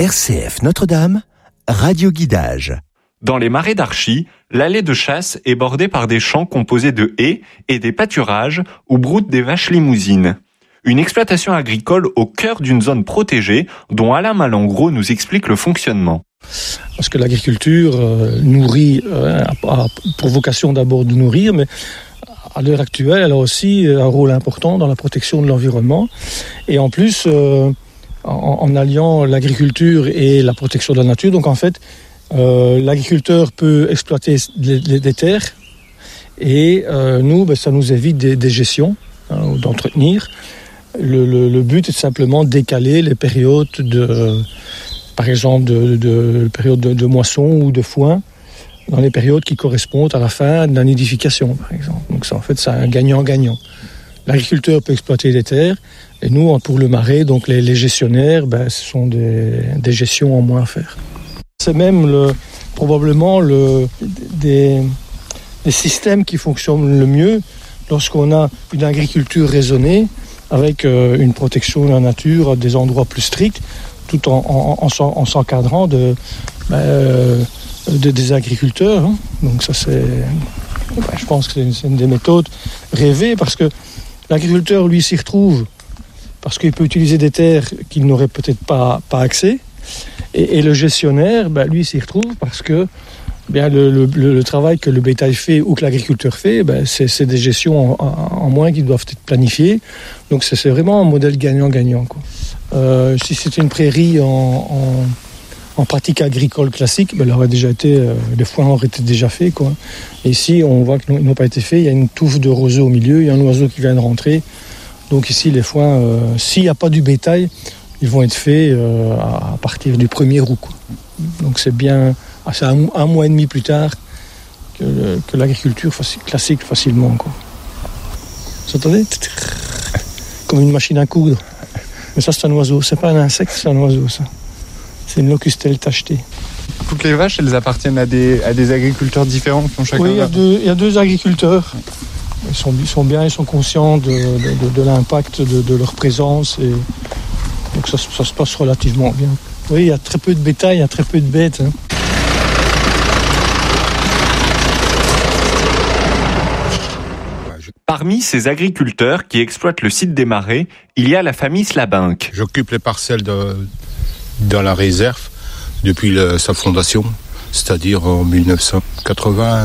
RCF Notre-Dame, Radio Guidage. Dans les marais d'Archy, l'allée de chasse est bordée par des champs composés de haies et des pâturages où broutent des vaches limousines. Une exploitation agricole au cœur d'une zone protégée dont Alain Malengros nous explique le fonctionnement. Parce que l'agriculture nourrit, a pour vocation d'abord de nourrir, mais à l'heure actuelle, elle a aussi un rôle important dans la protection de l'environnement. Et en plus, en alliant l'agriculture et la protection de la nature, donc en fait, l'agriculteur peut exploiter des terres et nous, ça nous évite des gestions, d'entretenir. Le but est simplement de décaler les périodes par exemple de période de moisson ou de foin dans les périodes qui correspondent à la fin de la nidification, par exemple. Donc ça, en fait, c'est un gagnant-gagnant. L'agriculteur peut exploiter des terres et nous, pour le marais, donc les gestionnaires, ce sont des gestions en moins à faire. C'est même probablement des systèmes qui fonctionnent le mieux lorsqu'on a une agriculture raisonnée avec une protection de la nature à des endroits plus stricts, tout en s'encadrant des agriculteurs. Donc ça, je pense que c'est une des méthodes rêvées, parce que l'agriculteur, lui, s'y retrouve, parce qu'il peut utiliser des terres qu'il n'aurait peut-être pas accès, et le gestionnaire, lui, s'y retrouve parce que le travail que le bétail fait ou que l'agriculteur fait, c'est des gestions en moins qui doivent être planifiées. Donc c'est vraiment un modèle gagnant-gagnant, quoi. Si c'était une prairie en pratique agricole classique, elle aurait déjà été, les foins auraient été déjà faits, quoi. Et ici, on voit qu'ils n'ont pas été faits. Il y a une touffe de roseaux au milieu, il y a un oiseau qui vient de rentrer. Donc ici, les foins, s'il n'y a pas du bétail, ils vont être faits à partir du 1er août, quoi. Donc c'est bien, c'est un mois et demi plus tard que l'agriculture classique facilement, quoi. Vous entendez ? Comme une machine à coudre. Mais ça, c'est un oiseau. C'est pas un insecte, c'est un oiseau, ça. C'est une locustelle tachetée. Toutes les vaches, elles appartiennent à des agriculteurs différents qui ont chacun... Oui, il y a deux agriculteurs. Ils sont conscients de l'impact de leur présence. Et donc ça se passe relativement bien. Oui, il y a très peu de bétail, il y a très peu de bêtes. Parmi ces agriculteurs qui exploitent le site des marais, il y a la famille Slabinck. J'occupe les parcelles dans la réserve depuis sa fondation, c'est-à-dire en 1980.